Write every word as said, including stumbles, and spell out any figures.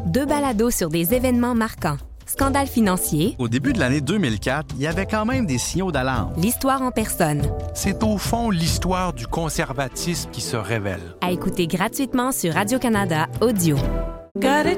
Deux balados sur des événements marquants. Scandale financier. Au début de l'année deux mille quatre, il y avait quand même des signaux d'alarme. L'histoire en personne. C'est au fond l'histoire du conservatisme qui se révèle. À écouter gratuitement sur Radio-Canada Audio. Got it